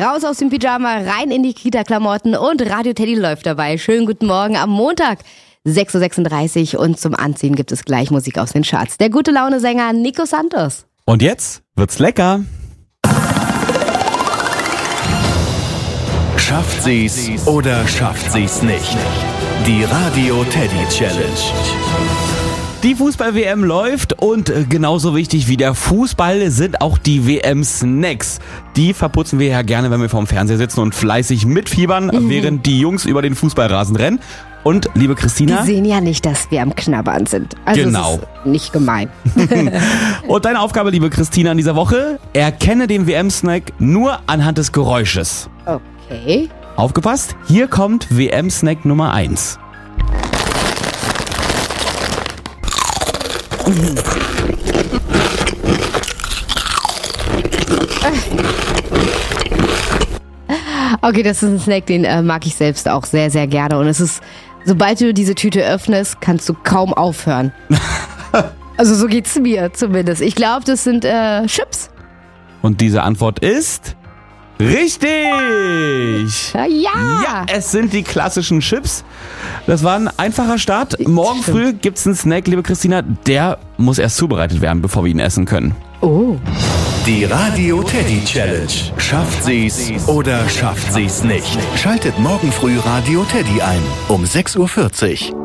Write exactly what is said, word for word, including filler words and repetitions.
raus aus dem Pyjama, rein in die Kita-Klamotten und Radio Teddy läuft dabei. Schönen guten Morgen am Montag, sechs Uhr sechsunddreißig und zum Anziehen gibt es gleich Musik aus den Charts. Der gute Laune-Sänger Nico Santos. Und jetzt wird's lecker. Schafft sie's oder schafft sie's nicht? Die Radio Teddy Challenge. Die Fußball-W M läuft und genauso wichtig wie der Fußball sind auch die W M-Snacks. Die verputzen wir ja gerne, wenn wir vorm Fernseher sitzen und fleißig mitfiebern, mhm. während die Jungs über den Fußballrasen rennen. Und liebe Christina... Die sehen ja nicht, dass wir am Knabbern sind. Also genau. Das ist nicht gemein. Und deine Aufgabe, liebe Christina, in dieser Woche, erkenne den W M-Snack nur anhand des Geräusches. Okay. Aufgepasst, hier kommt W M-Snack Nummer eins. Okay, das ist ein Snack, den äh, mag ich selbst auch sehr, sehr gerne. Und es ist, sobald du diese Tüte öffnest, kannst du kaum aufhören. Also so geht's mir zumindest. Ich glaube, das sind äh, Chips. Und diese Antwort ist... richtig! Ja. Ja, es sind die klassischen Chips. Das war ein einfacher Start. Morgen Stimmt. früh gibt's einen Snack, liebe Christina. Der muss erst zubereitet werden, bevor wir ihn essen können. Oh. Die Radio Teddy Challenge. Schafft sie's oder schafft sie's nicht? Schaltet morgen früh Radio Teddy ein um sechs Uhr vierzig.